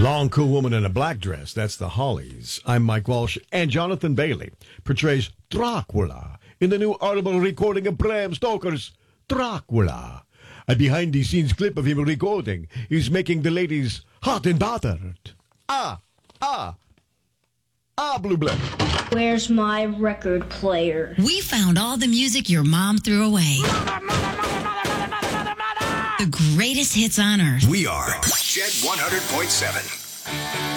Long, cool woman in a black dress. That's the Hollies. I'm Mike Walsh. And Jonathan Bailey portrays Dracula in the new audible recording of Bram Stoker's Dracula. A behind-the-scenes clip of him recording is making the ladies hot and bothered. Blue blood. Where's my record player? We found all the music your mom threw away. The greatest hits on earth. We are Jet 100.7.